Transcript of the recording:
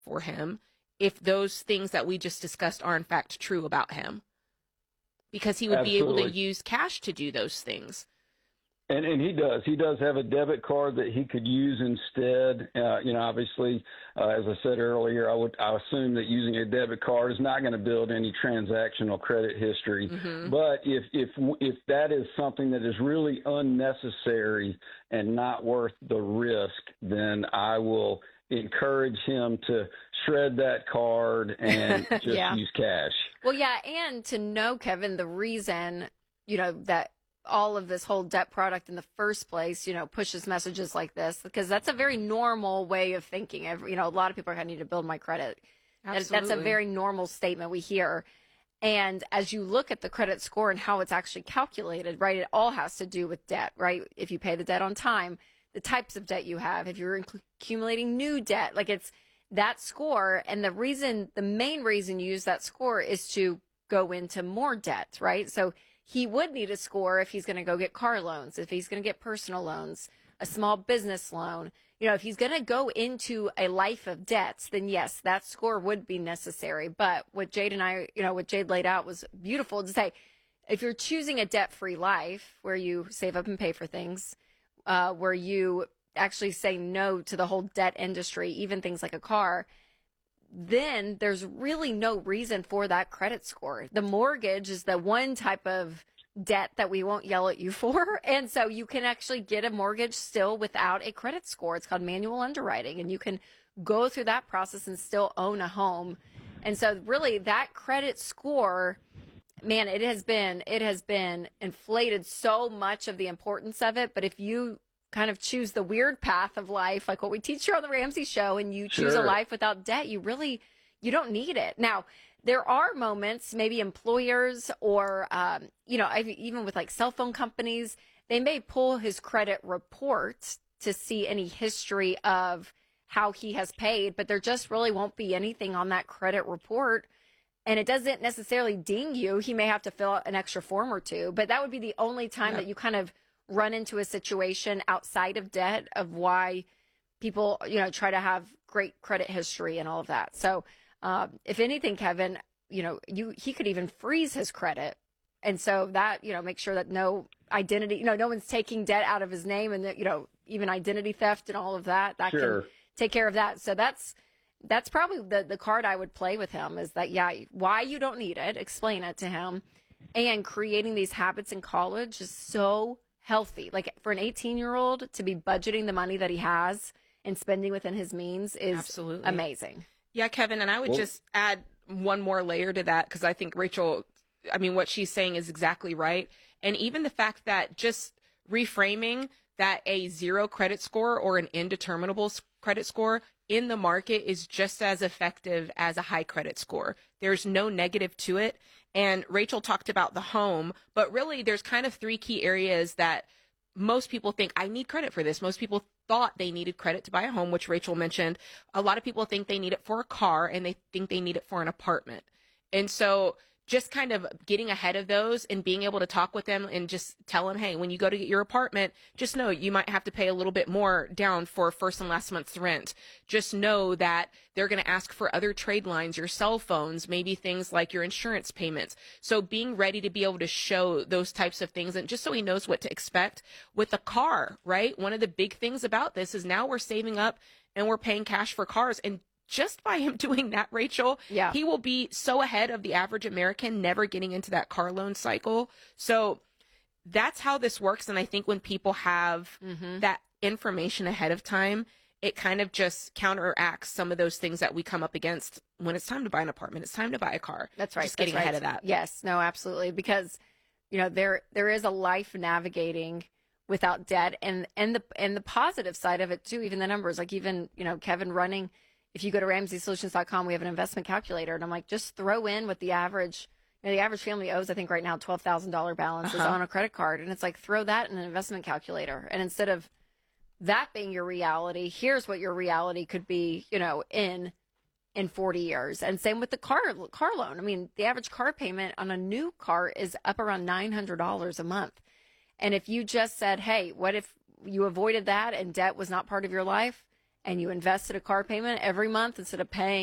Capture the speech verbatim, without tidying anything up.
for him if those things that we just discussed are in fact true about him, because he would Absolutely. be able to use cash to do those things. And and he does. He does have a debit card that he could use instead. Uh, you know, obviously, uh, as I said earlier, I would I assume that using a debit card is not going to build any transactional credit history. Mm-hmm. But if if if that is something that is really unnecessary and not worth the risk, then I will encourage him to shred that card and just Yeah. use cash. Well, yeah, and to know, Kevin, the reason, you know, that all of this whole debt product in the first place, you know, pushes messages like this, because that's a very normal way of thinking. Every, you know, a lot of people are going to need to build my credit. That- That's a very normal statement we hear. And as you look at the credit score and how it's actually calculated, right, it all has to do with debt, right? If you pay the debt on time, the types of debt you have, if you're accumulating new debt, like it's that score. And the reason, the main reason you use that score is to go into more debt, right? So he would need a score if he's going to go get car loans, if he's going to get personal loans, a small business loan. You know, if he's going to go into a life of debts, then yes, that score would be necessary. But what Jade and I, you know, what Jade laid out was beautiful to say, if you're choosing a debt-free life where you save up and pay for things, uh, where you actually say no to the whole debt industry, even things like a car, then there's really no reason for that credit score. The mortgage is the one type of debt that we won't yell at you for. And so you can actually get a mortgage still without a credit score. It's called manual underwriting, and you can go through that process and still own a home. And so really that credit score, man, it has been, it has been inflated so much of the importance of it. But if you kind of choose the weird path of life, like what we teach here on the Ramsey Show, and you choose Sure. a life without debt, you really, you don't need it. Now, there are moments, maybe employers or, um, you know, I've, even with like cell phone companies, they may pull his credit report to see any history of how he has paid, but there just really won't be anything on that credit report. And it doesn't necessarily ding you. He may have to fill out an extra form or two, but that would be the only time Yeah. that you kind of run into a situation outside of debt of why people, you know, try to have great credit history and all of that. So, um, if anything, Kevin, you know, you, he could even freeze his credit. And so that, you know, make sure that no identity, you know, no one's taking debt out of his name, and that, you know, even identity theft and all of that, that Sure. can take care of that. So that's, that's probably the, the card I would play with him, is that, yeah, why you don't need it, explain it to him. And creating these habits in college is so healthy. Like for an eighteen year old to be budgeting the money that he has and spending within his means is Absolutely amazing. Yeah, Kevin, and I would Well- just add one more layer to that, because I think Rachel, I mean, what she's saying is exactly right. And even the fact that just reframing that a zero credit score or an indeterminable s- credit score in the market is just as effective as a high credit score. There's no negative to it. And Rachel talked about the home, but really there's kind of three key areas that most people think, I need credit for this. Most people thought they needed credit to buy a home, which Rachel mentioned. A lot of people think they need it for a car, and they think they need it for an apartment. And so just kind of getting ahead of those and being able to talk with them and just tell them, hey, when you go to get your apartment, just know you might have to pay a little bit more down for first and last month's rent. Just know that they're going to ask for other trade lines, your cell phones, maybe things like your insurance payments. So being ready to be able to show those types of things, and just so he knows what to expect with a car, right? One of the big things about this is now we're saving up and we're paying cash for cars. And just by him doing that, Rachel, Yeah. he will be so ahead of the average American, never getting into that car loan cycle. So that's how this works. And I think when people have Mm-hmm. that information ahead of time, it kind of just counteracts some of those things that we come up against when it's time to buy an apartment. It's time to buy a car. That's right. Just getting that's right. ahead of that. Yes, no, absolutely. Because, you know, there there is a life navigating without debt, and and the and the positive side of it too, even the numbers, like even, you know, Kevin running, if you go to ramsey solutions dot com, we have an investment calculator, and I'm like, just throw in what the average, you know, the average family owes, I think right now, twelve thousand dollars balance Uh-huh. is on a credit card. And it's like, throw that in an investment calculator. And instead of that being your reality, here's what your reality could be, you know, in in forty years. And same with the car car loan. I mean, the average car payment on a new car is up around nine hundred dollars a month. And if you just said, hey, what if you avoided that and debt was not part of your life? and you invested a car payment every month instead of paying